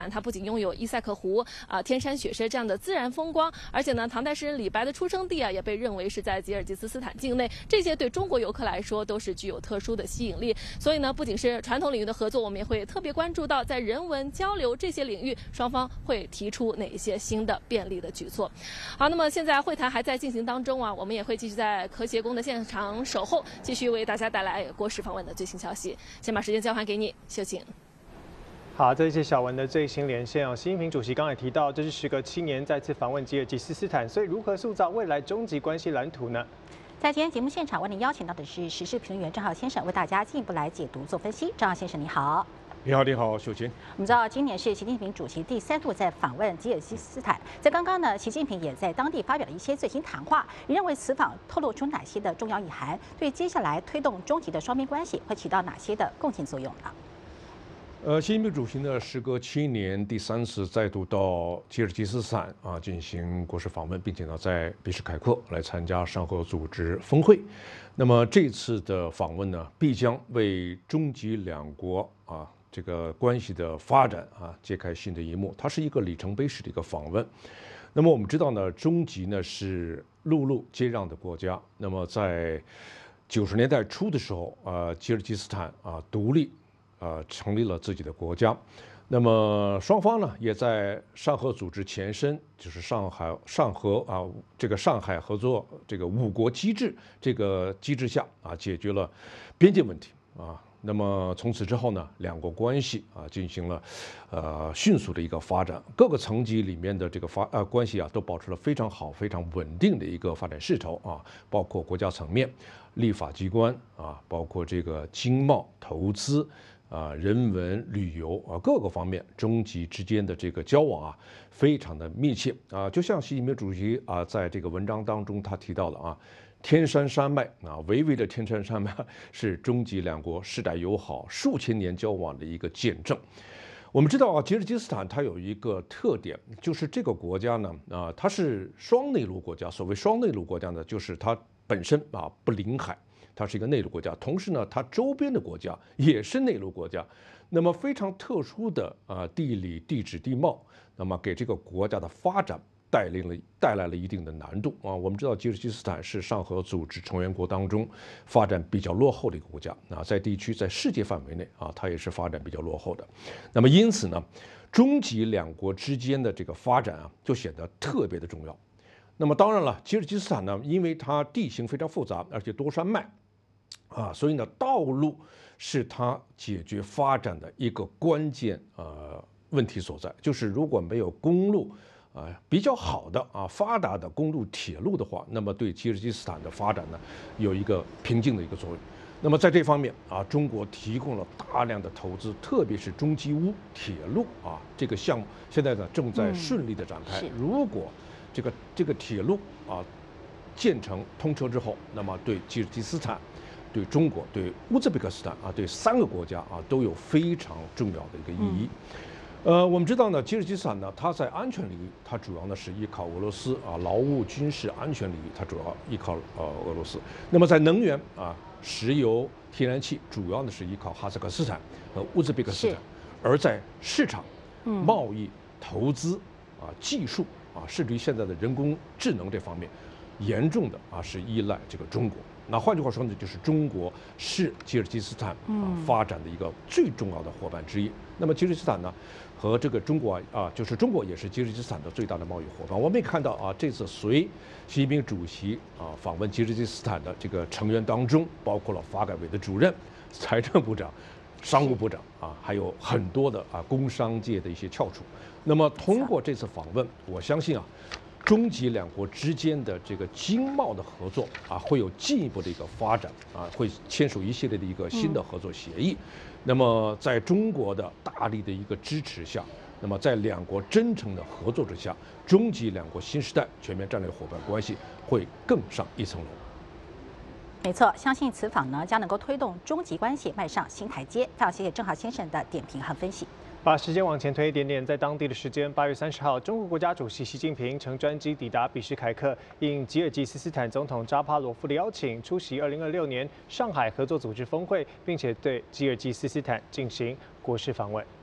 它不仅拥有伊塞克湖天山雪山这样的自然风光，而且呢，唐代诗人李白的出生地也被认为是在吉尔吉斯斯坦境内。这些对中国游客来说都是具有特殊的吸引力。所以呢，不仅是传统领域的合作，我们也会特别关注到在人文交流这些领域，双方会提出哪一些新的便利的举措。好，那么现在会谈还在进行当中我们也会继续在科协宫的现场守候，继续为大家带来国事访问的最新消息。先把时间交还给你，秀琴。 好，这是小文的最新连线习近平主席刚才提到，这是时隔7年再次访问吉尔吉斯斯坦，所以如何塑造未来中吉关系蓝图呢？ 在今天节目现场，为您邀请到的是时事评论员郑浩先生，为大家进一步来解读做分析。郑浩先生，你好。 你好，你好，秀琴。 我们知道，今年是习近平主席第3度在访问吉尔吉斯斯坦，在刚刚呢，习近平也在当地发表了一些最新谈话。你认为此访透露出哪些的重要意涵？对接下来推动中吉的双边关系会起到哪些的贡献作用呢？ 习近平主席呢，时隔7年第3次再度到吉尔吉斯斯坦进行国事访问，并且呢在比什凯克来参加上合组织峰会。那么这次的访问呢，必将为中吉两国这个关系的发展揭开新的一幕。它是一个里程碑式的一个访问。那么我们知道呢，中吉呢是陆路接壤的国家。那么在90年代初的时候，吉尔吉斯斯坦独立。成立了自己的国家，那么双方呢也在上合组织前身，就是上合这个上海合作这个5国机制这个机制下解决了边界问题那么从此之后呢，两国关系进行了迅速的一个发展，各个层级里面的这个关系都保持了非常好、非常稳定的一个发展势头包括国家层面、立法机关包括这个经贸、投资。人文旅游各个方面，中吉之间的这个交往非常的密切就像习近平主席在这个文章当中他提到了天山山脉巍巍的天山山脉是中吉两国世代友好、数千年交往的一个见证。我们知道吉尔吉斯斯坦它有一个特点，就是这个国家呢它是双内陆国家。所谓双内陆国家呢，就是它本身不临海。它是一个内陆国家，同时呢，它周边的国家也是内陆国家，那么非常特殊的地理、地质、地貌，那么给这个国家的发展带来了一定的难度我们知道吉尔吉斯斯坦是上合组织成员国当中发展比较落后的一个国家在地区在世界范围内它也是发展比较落后的。那么因此呢，中吉两国之间的这个发展就显得特别的重要。那么当然了，吉尔吉斯斯坦呢，因为它地形非常复杂，而且多山脉。所以呢，道路是它解决发展的一个关键问题所在。就是如果没有公路比较好的发达的公路铁路的话，那么对吉尔吉斯斯坦的发展呢有一个瓶颈的一个作用。那么在这方面中国提供了大量的投资，特别是中吉乌铁路这个项目现在呢正在顺利的展开。如果这个铁路建成通车之后，那么对吉尔吉斯斯坦。对中国、对乌兹别克斯坦对3个国家都有非常重要的一个意义。我们知道呢，吉尔吉斯斯坦呢，它在安全领域，它主要呢是依靠俄罗斯劳务、军事安全领域，它主要依靠俄罗斯。那么在能源石油、天然气，主要呢是依靠哈萨克斯坦和乌兹别克斯坦。而在市场、贸易、投资技术甚至于现在的人工智能这方面，严重的是依赖这个中国。那换句话说呢，就是中国是吉尔吉斯斯坦发展的一个最重要的伙伴之一。那么吉尔吉斯斯坦呢，和这个中国就是中国也是吉尔吉斯斯坦的最大的贸易伙伴。我们也看到这次随习近平主席访问吉尔吉斯斯坦的这个成员当中，包括了发改委的主任、财政部长、商务部长还有很多的工商界的一些翘楚。那么通过这次访问，我相信中吉两国之间的这个经贸的合作会有进一步的一个发展会签署一系列的一个新的合作协议。那么在中国的大力的一个支持下，那么在两国真诚的合作之下，中吉两国新时代全面战略伙伴关系会更上一层楼。 没错，相信此访呢将能够推动中吉关系迈上新台阶。非常谢谢郑浩先生的点评和分析。 把时间往前推一点点，在当地的时间8月30号，中国国家主席习近平乘专机抵达比什凯克，应吉尔吉斯斯坦总统扎帕罗夫的邀请，出席2026年上海合作组织峰会，并且对吉尔吉斯斯坦进行国事访问。